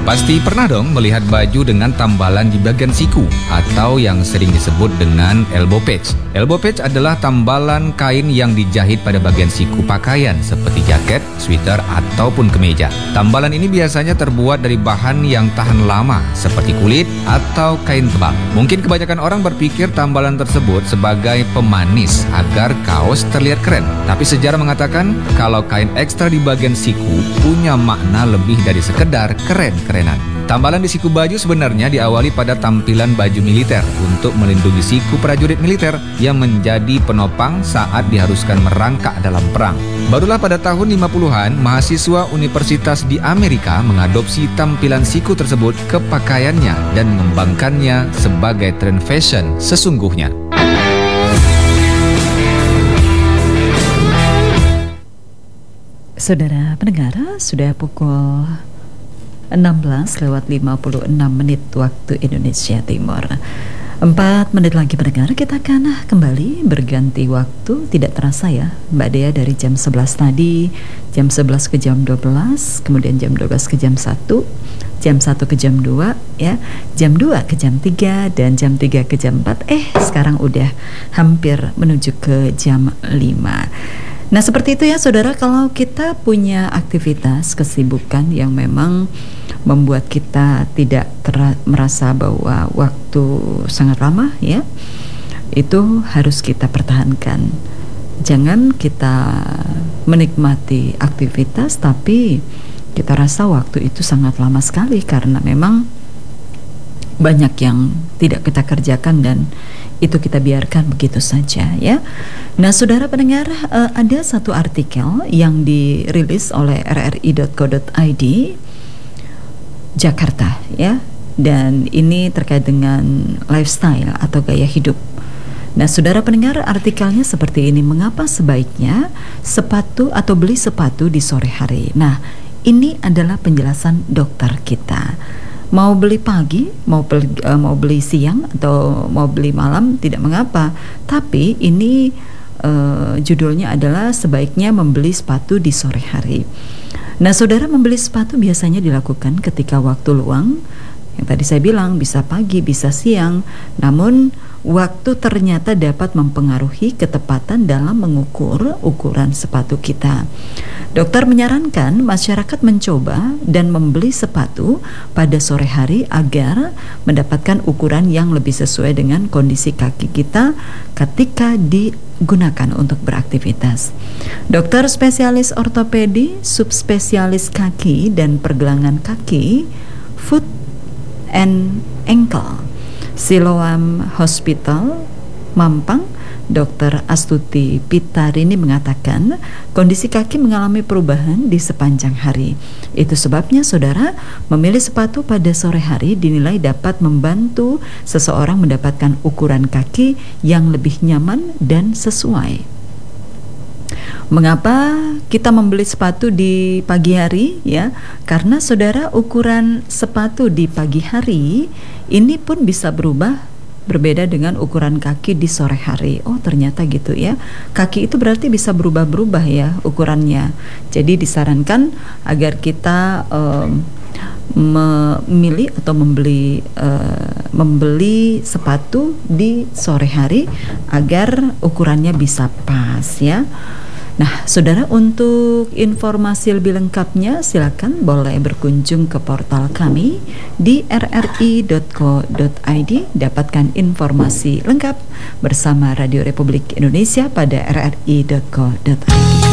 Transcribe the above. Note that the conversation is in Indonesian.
Pasti pernah dong melihat baju dengan tambalan di bagian siku atau yang sering disebut dengan elbow patch. Elbow patch adalah tambalan kain yang dijahit pada bagian siku pakaian seperti jaket, sweater, ataupun kemeja. Tambalan ini biasanya terbuat dari bahan yang tahan lama seperti kulit atau kain tebal. Mungkin kebanyakan orang berpikir tambalan tersebut sebagai pemanis agar kaos terlihat keren. Tapi sejarah mengatakan kalau kain ekstra di bagian siku punya makna lebih dari sekedar keren-kerenan. Tambalan di siku baju sebenarnya diawali pada tampilan baju militer untuk melindungi siku prajurit militer yang menjadi penopang saat diharuskan merangkak dalam perang. Barulah pada tahun 50-an, mahasiswa universitas di Amerika mengadopsi tampilan siku tersebut ke pakaiannya dan mengembangkannya sebagai tren fashion sesungguhnya. Saudara pendengar, sudah pukul 16:56 waktu Indonesia Timur. 4 menit lagi pendengar, kita akan kembali berganti waktu. Tidak terasa ya Mbak Dea, dari jam 11 tadi, jam 11 ke jam 12, kemudian jam 12 ke jam 1, jam 1 ke jam 2 ya, jam 2 ke jam 3, dan jam 3 ke jam 4. Sekarang udah hampir menuju ke jam 5. Nah seperti itu ya saudara, kalau kita punya aktivitas kesibukan yang memang membuat kita tidak merasa bahwa waktu sangat lama ya, itu harus kita pertahankan. Jangan kita menikmati aktivitas tapi kita rasa waktu itu sangat lama sekali karena memang banyak yang tidak kita kerjakan dan itu kita biarkan begitu saja ya. Nah saudara pendengar, ada satu artikel yang dirilis oleh rri.co.id Jakarta ya, dan ini terkait dengan lifestyle atau gaya hidup. Nah saudara pendengar, artikelnya seperti ini: mengapa sebaiknya sepatu atau beli sepatu di sore hari. Nah ini adalah penjelasan dokter kita. Mau beli pagi, mau beli siang, atau mau beli malam, tidak mengapa. Tapi ini judulnya adalah sebaiknya membeli sepatu di sore hari. Nah saudara, membeli sepatu biasanya dilakukan ketika waktu luang. Yang tadi saya bilang bisa pagi, bisa siang. Namun waktu ternyata dapat mempengaruhi ketepatan dalam mengukur ukuran sepatu kita. Dokter menyarankan masyarakat mencoba dan membeli sepatu pada sore hari agar mendapatkan ukuran yang lebih sesuai dengan kondisi kaki kita ketika digunakan untuk beraktivitas. Dokter spesialis ortopedi, subspesialis kaki dan pergelangan kaki, foot and ankle, Siloam Hospital, Mampang, Dr. Astuti Pitarini mengatakan kondisi kaki mengalami perubahan di sepanjang hari. Itu sebabnya saudara, memilih sepatu pada sore hari dinilai dapat membantu seseorang mendapatkan ukuran kaki yang lebih nyaman dan sesuai. Mengapa kita membeli sepatu di pagi hari ya? Karena saudara, ukuran sepatu di pagi hari ini pun bisa berubah, berbeda dengan ukuran kaki di sore hari. Oh ternyata gitu ya. Kaki itu berarti bisa berubah-berubah ya ukurannya. Jadi disarankan agar kita memilih atau membeli sepatu di sore hari agar ukurannya bisa pas ya. Nah, saudara, untuk informasi lebih lengkapnya silakan boleh berkunjung ke portal kami di rri.co.id. Dapatkan informasi lengkap bersama Radio Republik Indonesia pada rri.co.id.